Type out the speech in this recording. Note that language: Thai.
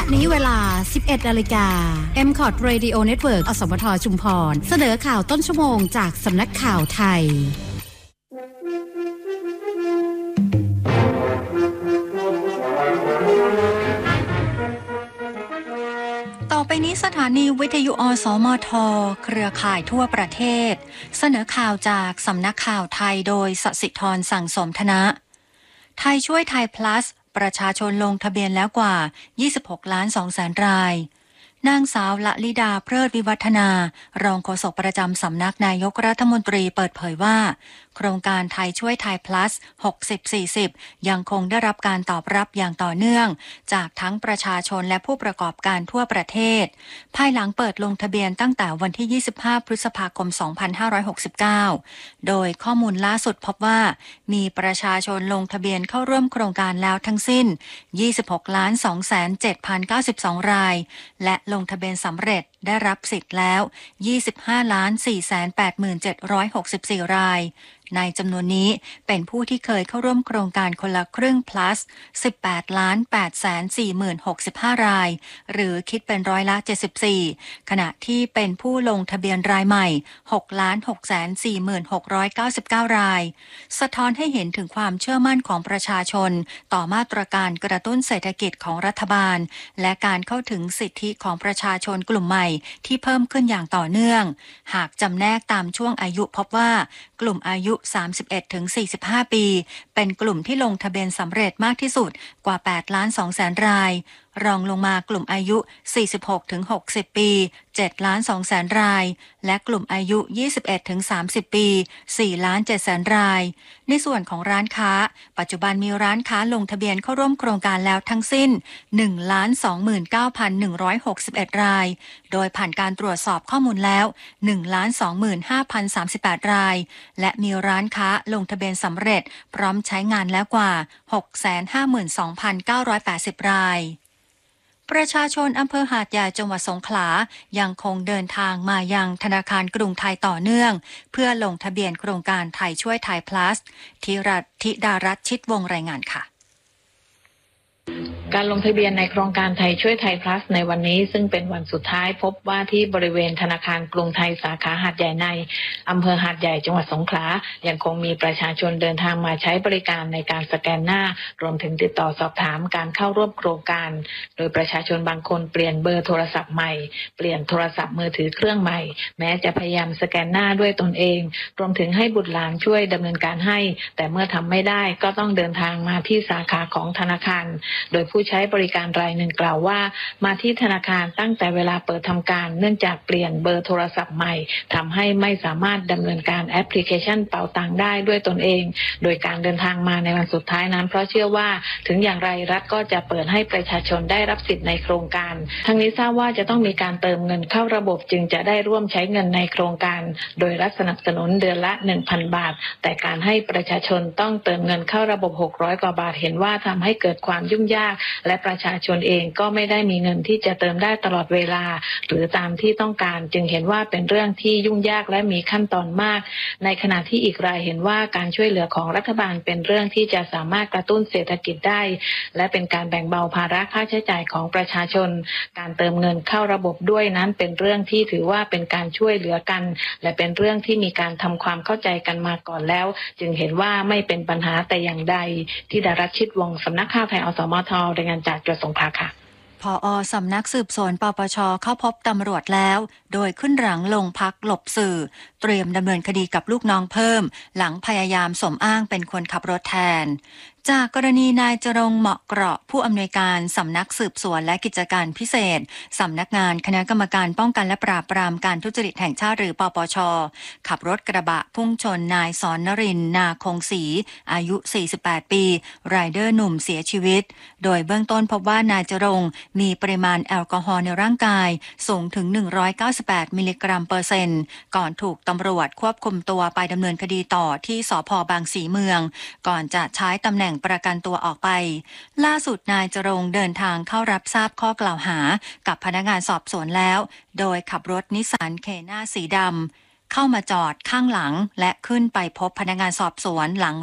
นี้เวลา 11 นาฬิกา MCOT Radio Network อสมทชุมพรเสนอข่าวต้นชั่วโมงจากสำนักข่าวไทยต่อไปนี้สถานีวิทยุอสมทเครือข่ายทั่วประเทศเสนอข่าวจากสำนักข่าวไทยโดยสศิธรสั่งสมธนะไทยช่วยไทย plus ประชาชนลงทะเบียนแล้วกว่า 26.2 ล้านรายนางสาวละลิดาเพลิดวิวัฒนารองโฆษกประจำสำนักนายกรัฐมนตรีเปิดเผยว่าโครงการไทยช่วยไทย plus 60-40 ยังคงได้รับการตอบรับอย่างต่อเนื่องจากทั้งประชาชนและผู้ประกอบการทั่วประเทศภายหลังเปิดลงทะเบียนตั้งแต่วันที่ 25 พฤษภาคม 2569 โดยข้อมูลล่าสุดพบว่ามีประชาชนลงทะเบียนเข้าร่วมโครงการแล้วทั้งสิ้น 26,207,092 รายและลงทะเบียนสำเร็จได้รับสิทธิ์แล้ว 25,487,764 รายในจำนวนนี้เป็นผู้ที่เคยเข้าร่วมโครงการคนละครึ่ง plus 18,840,065 รายหรือคิดเป็นร้อยละ 74 ขณะที่เป็นผู้ลงทะเบียนรายใหม่ 6,640,699 รายสะท้อนให้เห็นถึงความเชื่อมั่นของประชาชนต่อมาตรการกระตุ้นเศรษฐกิจของรัฐบาลและการเข้าถึงสิทธิของประชาชนกลุ่มใหม่ที่เพิ่มขึ้นอย่างต่อเนื่องหากจำแนกตามช่วงอายุพบว่ากลุ่มอายุ 31-45 ปีเป็นกลุ่มที่ลงทะเบียนสำเร็จมากที่สุดกว่า 8.2 แสนรายรองลงมากลุ่มอายุ 46-60 ปี 7.2 แสนรายและกลุ่มอายุ 21-30 ปี 4.7 แสนรายในส่วนของร้านค้าปัจจุบันมีร้านค้าลงทะเบียนเข้าร่วมโครงการแล้วทั้งสิ้น 129,161 รายโดยผ่านการตรวจสอบข้อมูลแล้ว 125,038 รายและมีร้านค้าลงทะเบียนสำเร็จพร้อมใช้งานแล้วกว่า 652,980 รายประชาชนอำเภอหาดใหญ่จังหวัดสงขลายังคงเดินทางมายังธนาคารกรุงไทยต่อเนื่องเพื่อลงทะเบียนโครงการไทยช่วยไทย plus ธิดารัตน์ชิดวงรายงานค่ะการลงทะเบียนในโครงการไทยช่วยไทย plus ในวันนี้ซึ่งเป็นวันสุดท้ายพบว่าที่บริเวณธนาคารกรุงไทยสาขาหาดใหญ่ในอำเภอหาดใหญ่จังหวัดสงขลายังคงมีประชาชนเดินทางมาใช้บริการในการสแกนหน้ารวมถึงติดต่อสอบถามการเข้าร่วมโครงการโดยประชาชนบางคนเปลี่ยนเบอร์โทรศัพท์ใหม่เปลี่ยนโทรศัพท์มือถือเครื่องใหม่แม้จะพยายามสแกนหน้าด้วยตนเองรวมถึงให้บุตรหลานช่วยดำเนินการให้แต่เมื่อทำไม่ได้ก็ต้องเดินทางมาที่สาขาของธนาคารโดยผู้ใช้บริการรายหนึ่งกล่าวว่ามาที่ธนาคารตั้งแต่เวลาเปิดทำการเนื่องจากเปลี่ยนเบอร์โทรศัพท์ใหม่ทำให้ไม่สามารถดำเนินการแอปพลิเคชันเป๋าตังได้ด้วยตนเองโดยการเดินทางมาในวันสุดท้ายนั้นเพราะเชื่อว่าถึงอย่างไรรัฐก็จะเปิดให้ประชาชนได้รับสิทธิ์ในโครงการทั้งนี้ทราบว่าจะต้องมีการเติมเงินเข้าระบบจึงจะได้ร่วมใช้เงินในโครงการโดยรัฐสนับสนุนเดือนละ 1,000 บาทแต่การให้ประชาชนต้องเติมเงินเข้าระบบ600 กว่าบาทเห็นว่าทำให้เกิดความยุ่งยากและประชาชนเองก็ไม่ได้มีเงินที่จะเติมได้ตลอดเวลาหรือตามที่ต้องการจึงเห็นว่าเป็นเรื่องที่ยุ่งยากและมีขั้นตอนมากในขณะที่อีกรายเห็นว่าการช่วยเหลือของรัฐบาลเป็นเรื่องที่จะสามารถกระตุ้นเศรษฐกิจได้และเป็นการแบ่งเบาภาระค่าใช้จ่ายของประชาชนการเติมเงินเข้าระบบด้วยนั้นเป็นเรื่องที่ถือว่าเป็นการช่วยเหลือกันและเป็นเรื่องที่มีการทำความเข้าใจกันมาก่อนแล้วจึงเห็นว่าไม่เป็นปัญหาแต่อย่างใดที่ดารัตน์ชิดวงศ์สำนักข่าวไทยอสมทรายงานจากจังหวัดสงขลาค่ะผอ.สำนักสืบสวนปปช.เข้าพบตำรวจแล้วโดยขึ้นหลังลงพักหลบสื่อเตรียมดำเนินคดีกับลูกน้องเพิ่มหลังพยายามสมอ้างเป็นคนขับรถแทนจากกรณีนายจรงค์เหมาะเกราะผู้อำนวยการสำนักสืบสวนและกิจการพิเศษสำนักงานคณะกรรมการป้องกันและปราบปรามการทุจริตแห่งชาติหรือปปช.ขับรถกระบะพุ่งชนนายสอนนรินทร์นาคงศรีอายุ48ปีไรเดอร์หนุ่มเสียชีวิตโดยเบื้องต้นพบว่านายจรงค์มีปริมาณแอลกอฮอล์ในร่างกายสูงถึง198มิลลิกรัมเปอร์เซ็นต์ก่อนถูกตำรวจควบคุมตัวไปดำเนินคดีต่อที่สภ.บางสีเมืองก่อนจะใช้ตำแหน่งประกันตัวออกไปล่าสุดนายจรงค์เดินทางเข้ารับทราบข้อกล่าวหากับพนักงานสอบสวนแล้วโดยขับรถนิสสันเคน่าสีดำเข้ามาจอดข้างหลังและขึ้นไปพบพนักงานสอบสวนหลัง